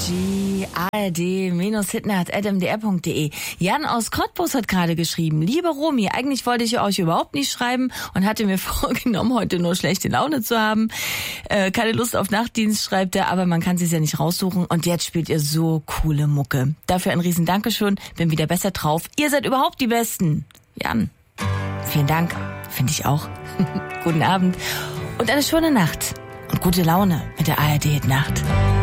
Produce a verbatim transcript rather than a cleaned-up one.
Energy, A R D Hitnacht at m d r punkt d e. Jan aus Cottbus hat gerade geschrieben: Liebe Romy, eigentlich wollte ich euch überhaupt nicht schreiben und hatte mir vorgenommen, heute nur schlechte Laune zu haben. Äh, keine Lust auf Nachtdienst, schreibt er, aber man kann sie ja nicht raussuchen und jetzt spielt ihr so coole Mucke. Dafür ein riesen Dankeschön, bin wieder besser drauf. Ihr seid überhaupt die Besten. Jan, vielen Dank, finde ich auch. Guten Abend und eine schöne Nacht und gute Laune mit der A R D Hitnacht.